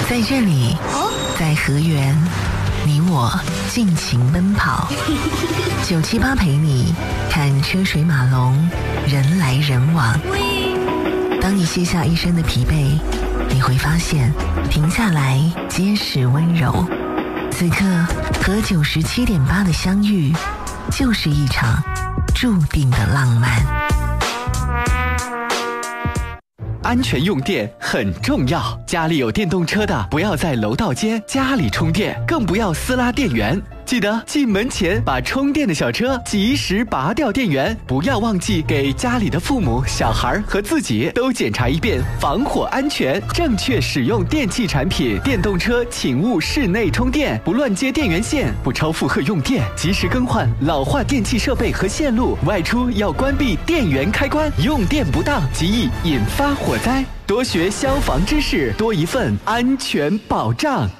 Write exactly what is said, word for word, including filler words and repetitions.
在这里，在河源，你我尽情奔跑。九七八陪你看车水马龙，人来人往。当你卸下一身的疲惫，你会发现停下来皆是温柔。此刻和九十七点八的相遇，就是一场注定的浪漫。 安全用电很重要，家里有电动车的不要在楼道间家里充电，更不要私拉电源。记得进门前把充电的小车及时拔掉电源，不要忘记给家里的父母、小孩和自己都检查一遍防火安全，正确使用电器产品。电动车请勿室内充电，不乱接电源线，不超负荷用电，及时更换老化电器设备和线路。外出要关闭电源开关，用电不当极易引发火灾。多学消防知识，多一份安全保障。